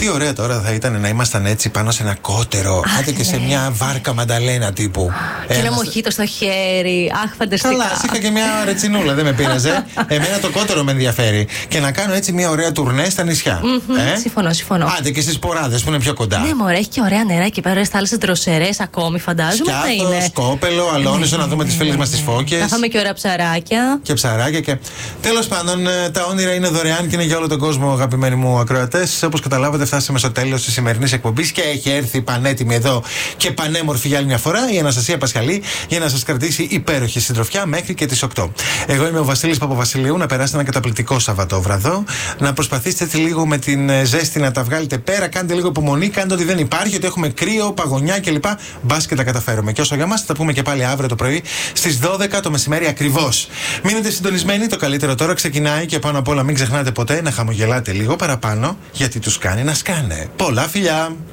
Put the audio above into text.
Τι ωραία τώρα θα ήταν να ήμασταν έτσι πάνω σε ένα κότερο. Άντε και σε μια βάρκα μανταλένα τύπου. Και ένα μοχίτο στο χέρι. Αχ, φανταστικά. Καλά, είχα και μια ρετσινούλα, δεν με πείραζε. Εμένα το κότερο με ενδιαφέρει. Και να κάνω έτσι μια ωραία τουρνέ στα νησιά. Συμφωνώ. Άντε και στις Ποράδες που είναι πιο κοντά. Ναι, μωρέ, έχει και ωραία νερά εκεί πέρα, θάλασσες δροσερές ακόμη, φαντάζομαι. Σκιάθος, Σκόπελο, Αλόνισο, να δούμε τις φίλες μας τις φώκες. Να φάμε και ωραία ψαράκια. Και ψαράκια και. Τέλος πάντων, τα όνειρα είναι δωρεάν και είναι για όλο τον κόσμο, αγαπημένοι μου ακροατές. Όπως καταλάβατε, φτάσαμε στο τέλος της σημερινής εκπομπής και έχει έρθει πανέτοιμη εδώ και πανέμορφη για άλλη μια φορά η Αναστασία Πασχαλή για να σας κρατήσει υπέροχη συντροφιά μέχρι και τις 8. Εγώ είμαι ο Βασίλης Παπαβασιλείου. Να περάσετε ένα καταπληκτικό Σαββατόβραδο. Να προσπαθήσετε έτσι λίγο με την ζέστη να τα βγάλετε πέρα. Κάντε λίγο υπομονή. Κάντε ότι δεν υπάρχει, ότι έχουμε κρύο, παγωνιά κλπ. Μπας και τα καταφέρουμε. Και όσο για μας, θα τα πούμε και πάλι αύριο το πρωί στις 12 το μεσημέρι ακριβώς. Μείνετε συντονισμένοι. Το καλύτερο τώρα ξεκινάει και πάνω απ' όλα μην ξεχνάτε ποτέ να χαμογελάτε λίγο παραπάνω γιατί τους κάνει να σκάνε. Πολλά φιλιά!